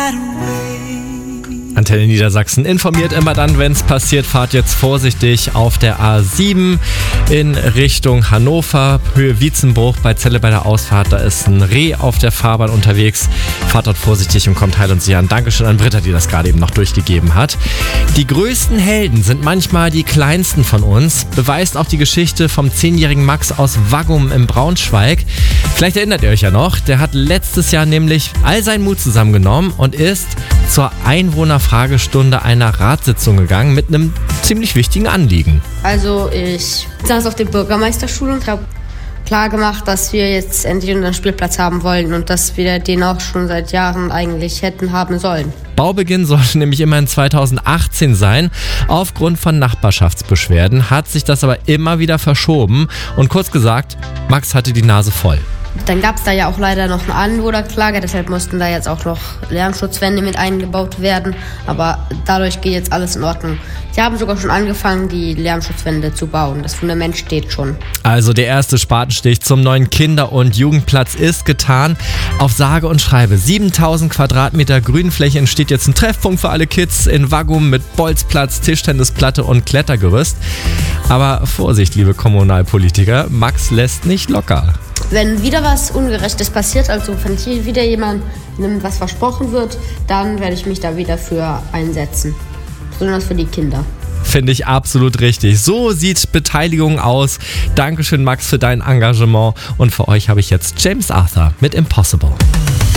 Antenne Niedersachsen informiert immer dann, wenn es passiert. Fahrt jetzt vorsichtig auf der A7 in Richtung Hannover, Höhe Wietzenbruch bei Celle bei der Ausfahrt. Da ist ein Reh auf der Fahrbahn unterwegs. Fahrt dort vorsichtig und kommt heil und sicher an. Dankeschön an Britta, die das gerade eben noch durchgegeben hat. Die größten Helden sind manchmal die kleinsten von uns. Beweist auch die Geschichte vom 10-jährigen Max aus Waggum im Braunschweig. Vielleicht erinnert ihr euch ja noch, der hat letztes Jahr nämlich all seinen Mut zusammengenommen und ist zur Einwohnerfragestunde einer Ratssitzung gegangen mit einem ziemlich wichtigen Anliegen. Also ich saß auf der Bürgermeisterschule und habe klar gemacht, dass wir jetzt endlich unseren Spielplatz haben wollen und dass wir den auch schon seit Jahren eigentlich hätten haben sollen. Baubeginn sollte nämlich immerhin 2018 sein. Aufgrund von Nachbarschaftsbeschwerden hat sich das aber immer wieder verschoben. Und kurz gesagt, Max hatte die Nase voll. Dann gab es da ja auch leider noch eine Anwohnerklage, deshalb mussten da jetzt auch noch Lärmschutzwände mit eingebaut werden. Aber dadurch geht jetzt alles in Ordnung. Sie haben sogar schon angefangen, die Lärmschutzwände zu bauen. Das Fundament steht schon. Also der erste Spatenstich zum neuen Kinder- und Jugendplatz ist getan. Auf sage und schreibe 7000 Quadratmeter Grünfläche entsteht jetzt ein Treffpunkt für alle Kids in Waggum mit Bolzplatz, Tischtennisplatte und Klettergerüst. Aber Vorsicht, liebe Kommunalpolitiker, Max lässt nicht locker. Wenn wieder was Ungerechtes passiert, also wenn hier wieder jemandem was versprochen wird, dann werde ich mich da wieder für einsetzen. Besonders für die Kinder. Finde ich absolut richtig. So sieht Beteiligung aus. Dankeschön, Max, für dein Engagement. Und für euch habe ich jetzt James Arthur mit Impossible.